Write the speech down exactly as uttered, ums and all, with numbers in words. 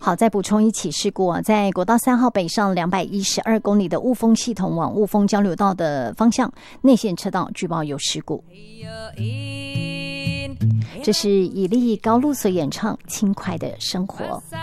好，再补充一起事故啊，在国道三号北上两百一十二公里的雾峰系统往雾峰交流道的方向，内线车道据报有事故。这是以利高露所演唱《轻快的生活》。